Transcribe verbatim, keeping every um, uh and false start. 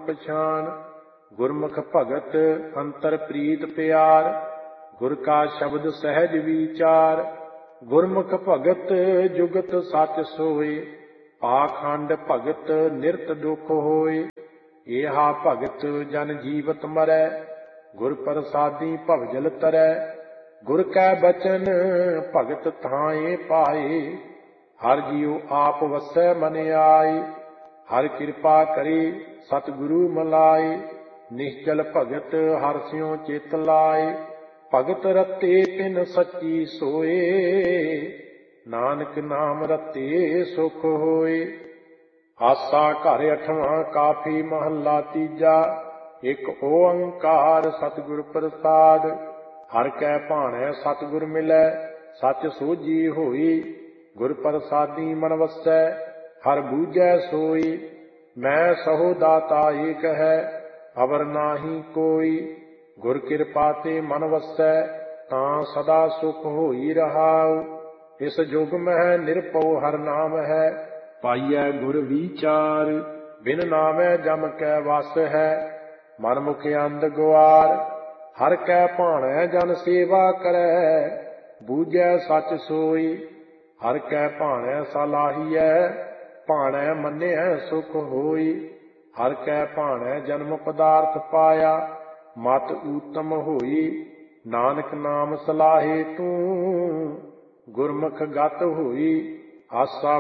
पछान। गुरमुख भगत अंतर प्रीत प्यार, गुर का शब्द सहज विचार। गुरमुख भगत जुगत सच सोए, पाखंड भगत निरत दुख होए। एहा भगत जन जीवत मरै, गुर प्रसादी भवजल तरੈ। गुर कै बचन भगत थाए पाए, हर जियो आप वसै मन आए। हर कृपा करे सतगुरु मलाए, निश्चल भगत हर स्यों चित लाए। भगत रते तिन सच्ची सोए, नानक नाम रते सुख होए। आसा घर अठवां काफी महला तीजा, एक ओंकार सतगुर प्रसाद। हर कै भाणै सतगुर मिलै, सच सोझी होई। गुर प्रसादी मन वसै, हर बूझै सोई। मैं सहो दाता एक है, अवर नाहि कोई। गुर किरपा ते मन वसै, तां सदा सुख होई रहाउ। इस जुग मह निरपौ हर नाम है, पाइयै गुर विचार। बिन नामै जम कै वस है, मन मुख अंध गुआर। हर कै भाणै जन सेवा करੈ, बूझै सच सोई। हर कै भाणै सलाहिਐ, भाणै मन्निਐ सुख होई। हर कै भाणै जन्म पदार्थ पाया, मत ऊतम होई। नानक नाम सलाहे तूं, गुरमुख गत होई। आसा